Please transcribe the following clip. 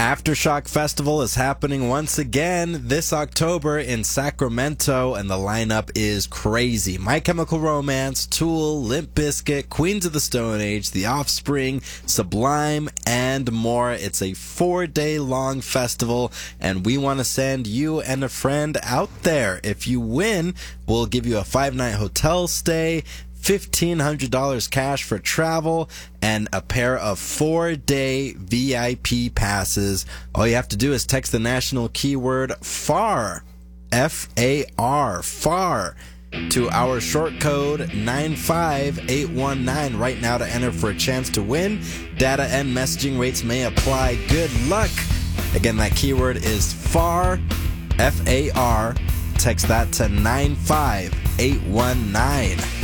Aftershock Festival is happening once again this October in Sacramento, and the lineup is crazy. My Chemical Romance, Tool, Limp Bizkit, Queens of the Stone Age, The Offspring, Sublime, and more. It's a 4-day long festival, and we want to send you and a friend out there. If you win, we'll give you a 5-night hotel stay, $1,500 cash for travel, and a pair of 4-day VIP passes. All you have to do is text the national keyword FAR, F-A-R, FAR, to our short code 95819 right now to enter for a chance to win. Data and messaging rates may apply. Good luck. Again, that keyword is FAR, F-A-R. Text that to 95819.